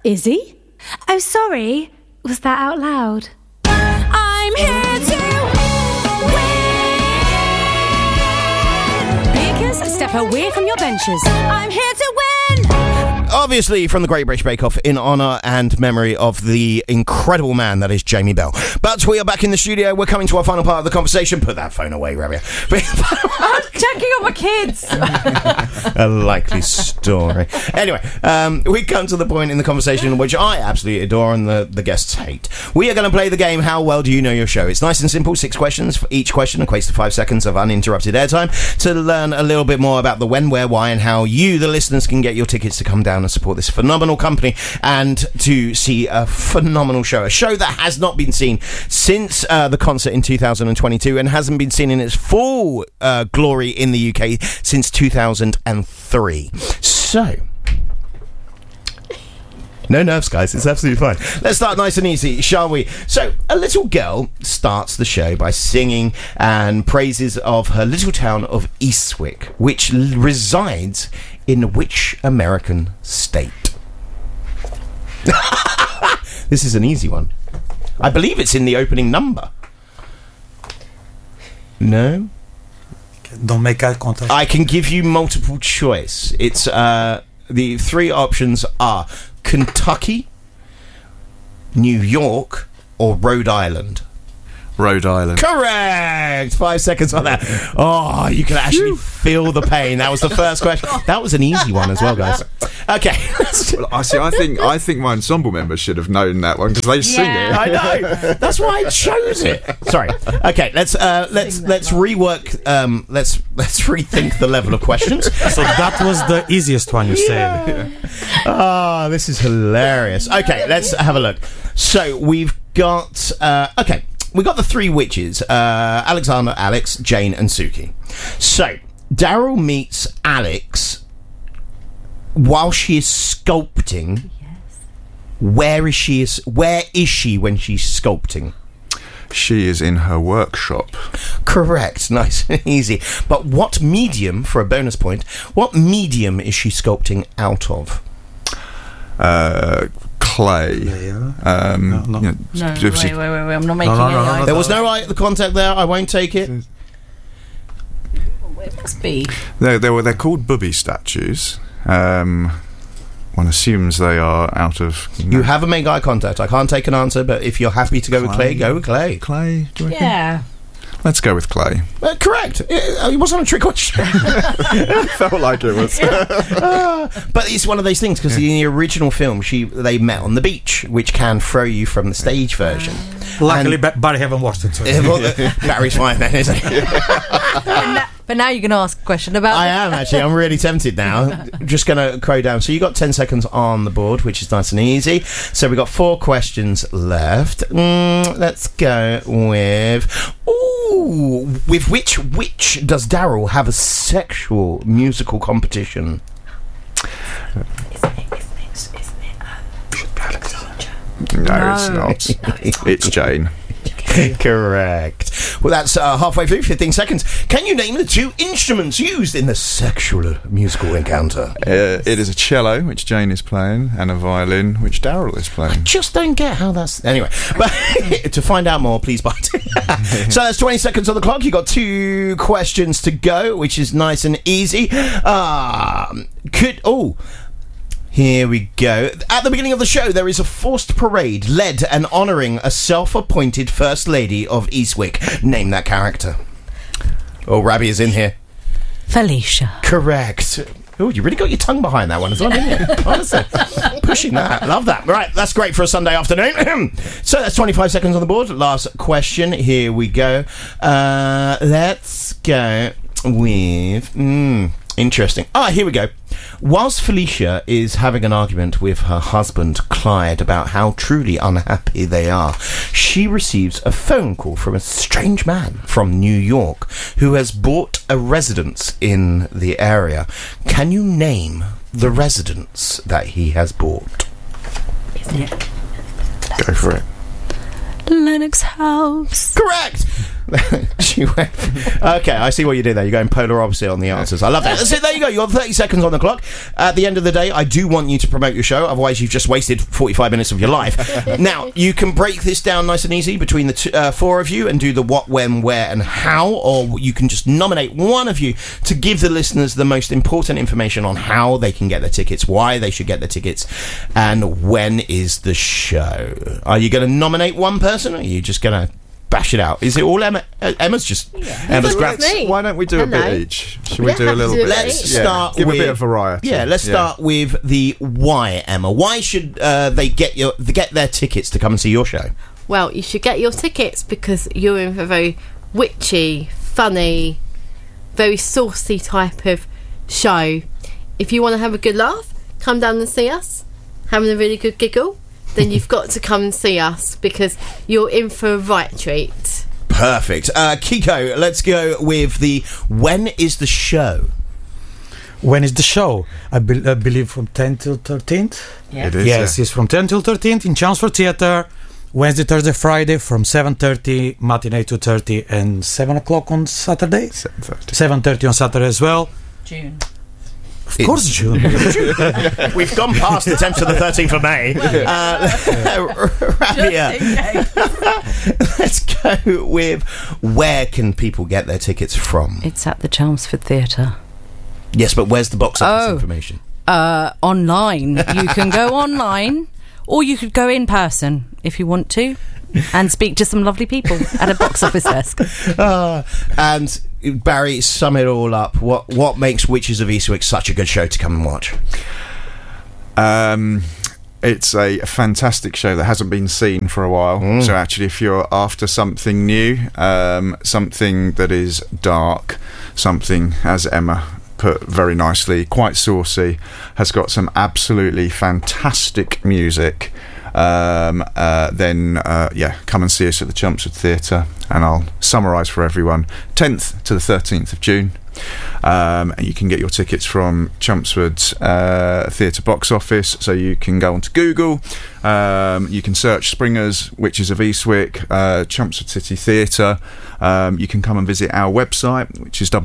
Is he? Oh, sorry. Was that out loud? I'm here to win. Because step away from your benches. I'm here to win. Obviously from the Great British Bake Off, in honour and memory of the incredible man that is Jamie Bell. But we are back in the studio. We're coming to our final part of the conversation. Put that phone away, Rabia. I'm checking on my kids. A likely story. Anyway, we come to the point in the conversation which I absolutely adore and the guests hate. We are going to play the game, How Well Do You Know Your Show? It's nice and simple. 6 questions. Each question equates to 5 seconds of uninterrupted airtime to learn a little bit more about the when, where, why, and how you, the listeners, can get your tickets to come down and support this phenomenal company and to see a phenomenal show. A show that has not been seen since the concert in 2022 and hasn't been seen in its full glory in the UK since 2003. So... no nerves, guys. It's absolutely fine. Let's start nice and easy, shall we? So, a little girl starts the show by singing and praises of her little town of Eastwick, which resides in which American state? This is an easy one. I believe it's in the opening number. No? Don't make eye contact. I can give you multiple choice. It's the 3 options are Kentucky, New York, or Rhode Island. Rhode Island. Correct! 5 seconds on that. Oh, you can actually feel the pain. That was the first question. That was an easy one as well, guys. Okay. Well, I think my ensemble members should have known that one because they sing it. I know. That's why I chose it. Sorry. Okay, let's rework. Let's rethink the level of questions. So that was the easiest one you said. Oh, this is hilarious. Okay, let's have a look. So we've got. Okay. We got the 3 witches, Alexander, Alex, Jane, and Suki. So, Daryl meets Alex while she is sculpting. Yes. Where is she when she's sculpting? She is in her workshop. Correct. Nice and easy. But what medium, for a bonus point, what medium is she sculpting out of? Clay. No, wait, I'm not making any. There was no eye contact there. I won't take it. It must be. They're called Bubby statues. One assumes they are out of... You haven't made eye contact. I can't take an answer, but if you're happy to go with clay, go with clay. Clay? Do you reckon? Yeah. Let's go with clay. Correct. It wasn't a trick question. Felt like it was. But it's one of those things, because in the original film, they met on the beach, which can throw you from the stage version. Luckily, Barry haven't watched it. So. Barry's fine then, isn't he? But now you're going to ask a question about... I am, actually. I'm really tempted now. Just going to crow down. So you got 10 seconds on the board, which is nice and easy. So we've got 4 questions left. Let's go with... Ooh, with which witch does Daryl have a sexual musical competition? Isn't it? No, it's not. It's Jane. Correct. Well, that's halfway through, 15 seconds. Can you name the 2 instruments used in the sexual musical encounter? It is a cello, which Jane is playing, and a violin, which Daryl is playing. I just don't get how that's... Anyway, but to find out more, please buy it. So that's 20 seconds on the clock. You've got 2 questions to go, which is nice and easy. Here we go. At the beginning of the show, there is a forced parade led and honouring a self-appointed First Lady of Eastwick. Name that character. Oh, Rabbi is in here. Felicia. Correct. Oh, you really got your tongue behind that one as well, didn't you? Honestly. Pushing that. Love that. Right, that's great for a Sunday afternoon. So that's 25 seconds on the board. Last question. Here we go. Let's go with... Interesting. Here we go. Whilst Felicia is having an argument with her husband, Clyde, about how truly unhappy they are, she receives a phone call from a strange man from New York who has bought a residence in the area. Can you name the residence that he has bought? Go for it. Lennox House. Correct! She went. Okay, I see what you did there. You're going polar opposite on the answers. I love that. So there you go. You got 30 seconds on the clock. At the end of the day, I do want you to promote your show. Otherwise, you've just wasted 45 minutes of your life. Now, you can break this down nice and easy between the four of you and do the what, when, where, and how. Or you can just nominate one of you to give the listeners the most important information on how they can get their tickets, why they should get their tickets, and when is the show. Are you going to nominate one person, or are you just going to bash it out? Is it all Emma? Emma's just... Yeah. Emma's grabbed... Why don't we do a bit each? Should we do a little bit? Let's start give with... a bit of variety. Yeah, let's start with the why, Emma. Why should they get their tickets to come and see your show? Well, you should get your tickets because you're in for a very witchy, funny, very saucy type of show. If you want to have a good laugh, come down and see us. Having a really good giggle, then you've got to come and see us because you're in for a right treat. Perfect. Kiko, let's go with the when is the show? When is the show? I believe from 10 till 13th. Yeah. It is, Yes, it's from 10 till 13th in Chelmsford Theatre. Wednesday, Thursday, Friday from 7:30, matinee 2:30, and 7 o'clock on Saturday. 7:30 on Saturday as well. June. Of course, June. We've gone past the 10th to the 13th of May. Rabia, let's go with where can people get their tickets from? It's at the Chelmsford Theatre. Yes, but where's the box office information? Online. You can go online, or you could go in person if you want to, and speak to some lovely people at a box office desk. And Barry, sum it all up. What makes Witches of Eastwick such a good show to come and watch? It's a fantastic show that hasn't been seen for a while. So actually, if you're after something new, something that is dark, something, as Emma put very nicely, quite saucy, has got some absolutely fantastic music, then come and see us at the Chelmsford Theatre, and I'll summarise for everyone. 10th to the 13th of June. And you can get your tickets from Chelmsford's Theatre box office, so you can go onto Google, you can search Springers, Witches of Eastwick, Chelmsford City Theatre. You can come and visit our website, which is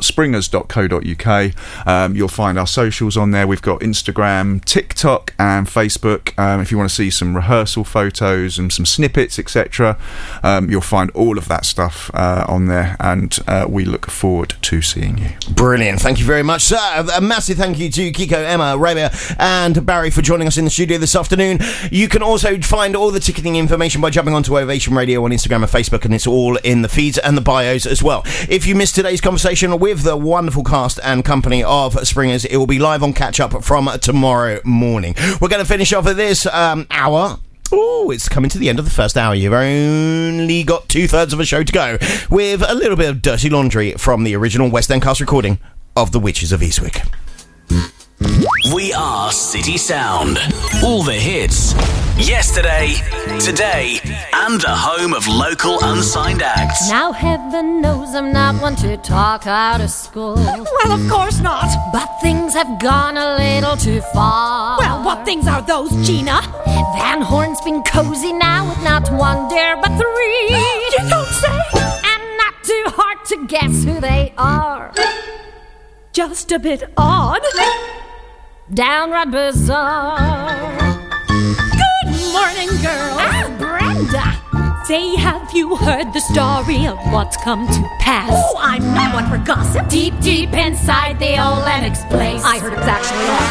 www.springers.co.uk. You'll find our socials on there. We've got Instagram, TikTok and Facebook. If you want to see some rehearsal photos and some snippets, etc., you'll find all of that stuff on there, and we look forward to seeing you. Brilliant. Thank you very much, sir. A massive thank you to Kiko, Emma, Rabia and Barry for joining us in the studio this afternoon. You can also find all the ticketing information by jumping onto Ovation Radio on Instagram and Facebook, and it's all in the feeds and the bios as well. If you missed today's conversation with the wonderful cast and company of Springers, it will be live on Catch Up from tomorrow morning. We're going to finish off with this hour. Oh, it's coming to the end of the first hour. You've only got 2/3 of a show to go, with a little bit of dirty laundry from the original West End cast recording of The Witches of Eastwick. We are City Sound. All the hits. Yesterday, today, and the home of local unsigned acts. Now heaven knows I'm not one to talk out of school. Well, of course not. But things have gone a little too far. Well, what things are those, Gina? Van Horn's been cozy now with not one dare but three. You don't say. And not too hard to guess who they are. Just a bit odd. Downright bizarre. Good morning, girls. Ah, Brenda. Say, have you heard the story of what's come to pass? Oh, I'm not one for gossip. Deep, deep inside the old Lennox place, I heard it was actually